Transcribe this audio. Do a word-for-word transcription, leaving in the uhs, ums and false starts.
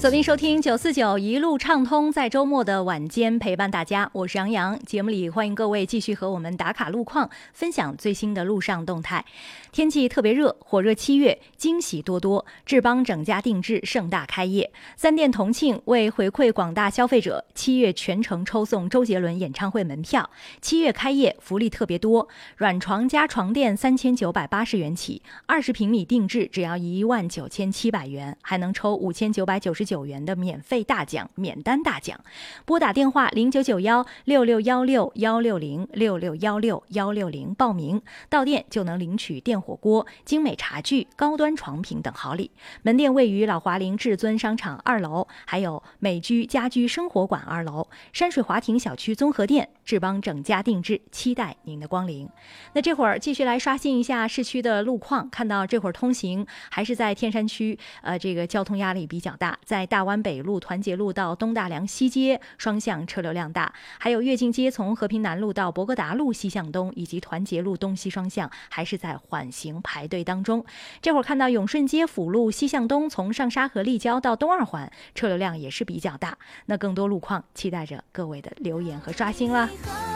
锁定收听九四九一路畅通，在周末的晚间陪伴大家，我是杨洋。节目里欢迎各位继续和我们打卡路况，分享最新的路上动态。天气特别热，火热七月，惊喜多多，智邦整家定制盛大开业。三店同庆为回馈广大消费者，七月全程抽送周杰伦演唱会门票。七月开业，福利特别多，软床加床垫三千九百八十元起，二十平米定制只要一万九千七百元，还能抽五千九百九十九元的免费大奖、免单大奖。拨打电话零九九幺六六幺六幺六零六六幺六幺六零报名，到店就能领取电火锅、精美茶具、高端床品等好礼。门店位于老华林至尊商场二楼，还有美居家居生活馆二楼、山水华庭小区综合店。智邦整家定制，期待您的光临。那这会儿继续来刷新一下市区的路况，看到这会儿通行还是在天山区，呃，这个交通压力比较大，在大湾北路团结路到东大梁西街双向车流量大，还有跃进街从和平南路到博格达路西向东以及团结路东西双向还是在缓行排队当中。这会儿看到永顺街辅路西向东从上沙河立交到东二环车流量也是比较大，那更多路况期待着各位的留言和刷新啦。